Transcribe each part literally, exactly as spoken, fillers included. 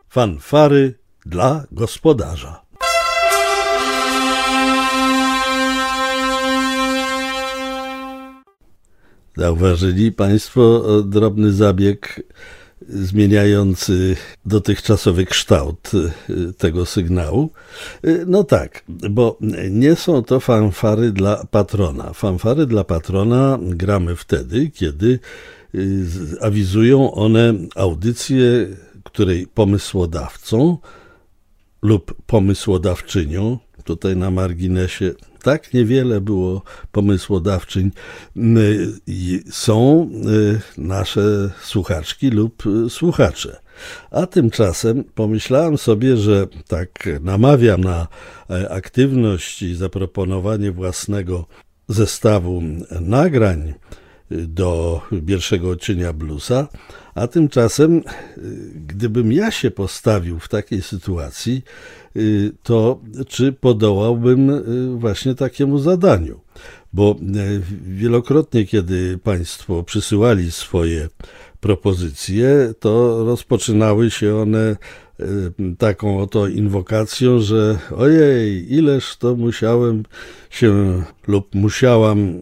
Fanfary dla gospodarza. Zauważyli Państwo drobny zabieg zmieniający dotychczasowy kształt tego sygnału? No tak, bo nie są to fanfary dla patrona. Fanfary dla patrona gramy wtedy, kiedy awizują one audycję, której pomysłodawcą lub pomysłodawczynią, tutaj na marginesie tak niewiele było pomysłodawczyń, są nasze słuchaczki lub słuchacze. A tymczasem pomyślałem sobie, że tak namawiam na aktywność i zaproponowanie własnego zestawu nagrań do pierwszego odcienia bluesa, a tymczasem gdybym ja się postawił w takiej sytuacji, to czy podołałbym właśnie takiemu zadaniu? Bo wielokrotnie, kiedy Państwo przysyłali swoje propozycje, to rozpoczynały się one taką oto inwokacją, że ojej, ileż to musiałem się lub musiałam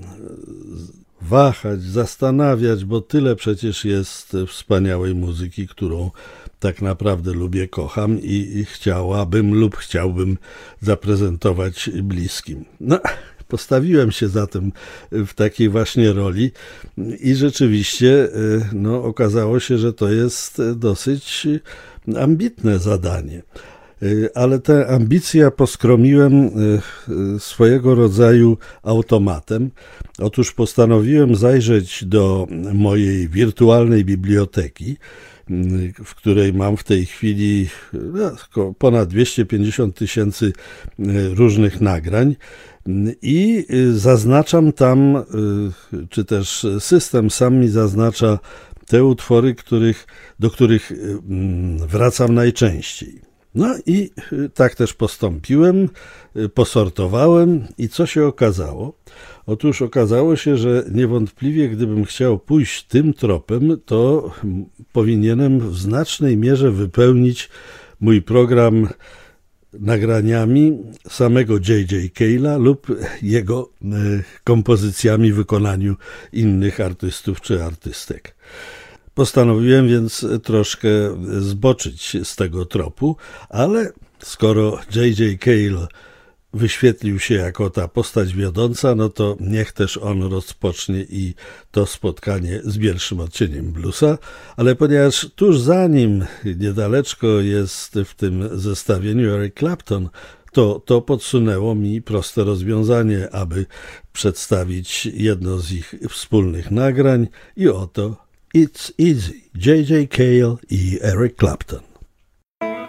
wahać, zastanawiać, bo tyle przecież jest wspaniałej muzyki, którą tak naprawdę lubię, kocham i, i chciałabym lub chciałbym zaprezentować bliskim. No, postawiłem się zatem w takiej właśnie roli i rzeczywiście no, okazało się, że to jest dosyć ambitne zadanie. Ale tę ambicję poskromiłem swojego rodzaju automatem. Otóż postanowiłem zajrzeć do mojej wirtualnej biblioteki, w której mam w tej chwili no, ponad dwieście pięćdziesiąt tysięcy różnych nagrań i zaznaczam tam, czy też system sam mi zaznacza te utwory, których, do których wracam najczęściej. No i tak też postąpiłem, posortowałem i co się okazało? Otóż okazało się, że niewątpliwie gdybym chciał pójść tym tropem, to powinienem w znacznej mierze wypełnić mój program nagraniami samego J J Cale'a lub jego kompozycjami w wykonaniu innych artystów czy artystek. Postanowiłem więc troszkę zboczyć z tego tropu, ale skoro J J Cale wyświetlił się jako ta postać wiodąca, no to niech też on rozpocznie i to spotkanie z pierwszym odcieniem bluesa, ale ponieważ tuż za nim niedaleczko jest w tym zestawieniu Eric Clapton, to to podsunęło mi proste rozwiązanie, aby przedstawić jedno z ich wspólnych nagrań i oto It's Easy, J J Cale i Eric Clapton.